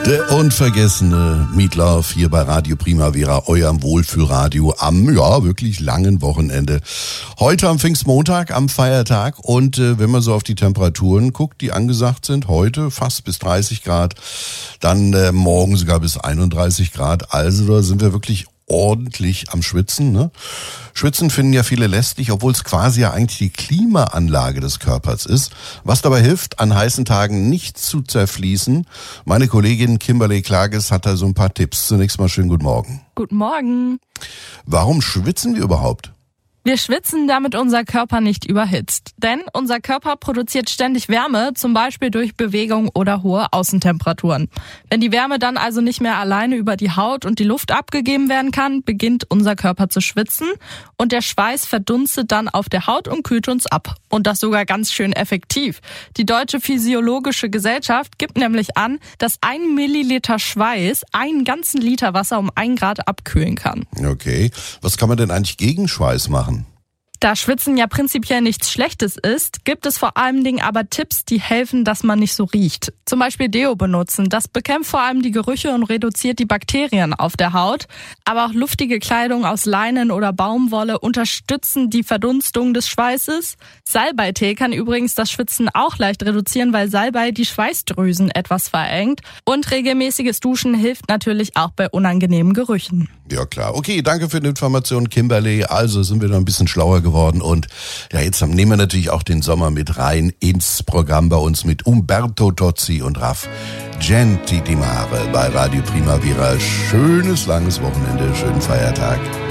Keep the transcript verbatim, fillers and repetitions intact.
Der unvergessene Meatloaf hier bei Radio Primavera, eurem Wohlfühlradio am, ja, wirklich langen Wochenende. Heute am Pfingstmontag, am Feiertag, und äh, wenn man so auf die Temperaturen guckt, die angesagt sind, heute fast bis dreißig Grad, dann äh, morgen sogar bis einunddreißig Grad, also da sind wir wirklich ordentlich am Schwitzen, ne? Schwitzen finden ja viele lästig, obwohl es quasi ja eigentlich die Klimaanlage des Körpers ist, was dabei hilft, an heißen Tagen nicht zu zerfließen. Meine Kollegin Kimberly Klages hat da so ein paar Tipps. Zunächst mal schönen guten Morgen. Guten Morgen. Warum schwitzen wir überhaupt? Wir schwitzen, damit unser Körper nicht überhitzt. Denn unser Körper produziert ständig Wärme, zum Beispiel durch Bewegung oder hohe Außentemperaturen. Wenn die Wärme dann also nicht mehr alleine über die Haut und die Luft abgegeben werden kann, beginnt unser Körper zu schwitzen und der Schweiß verdunstet dann auf der Haut und kühlt uns ab. Und das sogar ganz schön effektiv. Die Deutsche Physiologische Gesellschaft gibt nämlich an, dass ein Milliliter Schweiß einen ganzen Liter Wasser um ein Grad abkühlen kann. Okay, was kann man denn eigentlich gegen Schweiß machen? Da Schwitzen ja prinzipiell nichts Schlechtes ist, gibt es vor allen Dingen aber Tipps, die helfen, dass man nicht so riecht. Zum Beispiel Deo benutzen. Das bekämpft vor allem die Gerüche und reduziert die Bakterien auf der Haut. Aber auch luftige Kleidung aus Leinen oder Baumwolle unterstützen die Verdunstung des Schweißes. Salbeitee kann übrigens das Schwitzen auch leicht reduzieren, weil Salbei die Schweißdrüsen etwas verengt. Und regelmäßiges Duschen hilft natürlich auch bei unangenehmen Gerüchen. Ja klar. Okay, danke für die Information, Kimberly. Also sind wir noch ein bisschen schlauer geworden und ja, jetzt nehmen wir natürlich auch den Sommer mit rein ins Programm bei uns mit Umberto Tozzi und Raff Genti di Mare bei Radio Primavera. Schönes langes Wochenende, schönen Feiertag.